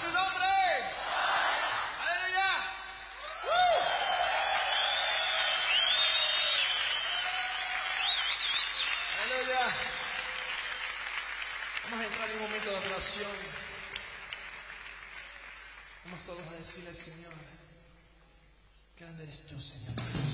su nombre. Aleluya. Aleluya. Vamos a entrar en un momento de adoración. Vamos todos a decirle al Señor: grande eres tú, Señor.